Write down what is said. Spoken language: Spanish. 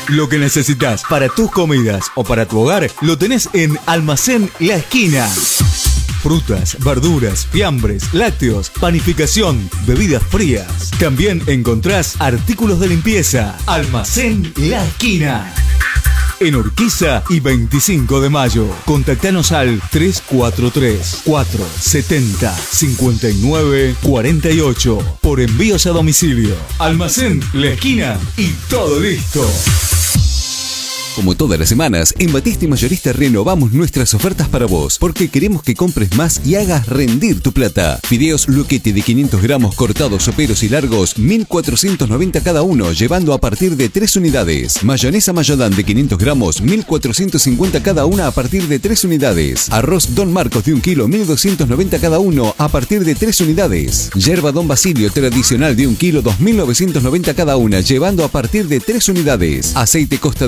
Lo que necesitas para tus comidas o para tu hogar lo tenés en Almacén La Esquina. Frutas, verduras, fiambres, lácteos, panificación, bebidas frías. También encontrás artículos de limpieza. Almacén La Esquina. En Urquiza y 25 de mayo. Contactanos al 343-470-5948 por envíos a domicilio. Almacén La Esquina y todo listo. Como todas las semanas, en Batista y Mayorista renovamos nuestras ofertas para vos, porque queremos que compres más y hagas rendir tu plata. Fideos Luchetti de 500 gramos cortados, soperos y largos, 1.490 cada uno, llevando a partir de 3 unidades. Mayonesa Mayodán de 500 gramos, 1.450 cada una a partir de 3 unidades. Arroz Don Marcos de 1 kilo, 1.290 cada uno a partir de 3 unidades. Yerba Don Basilio tradicional de 1 kilo, 2.990 cada una, llevando a partir de 3 unidades. Aceite Costa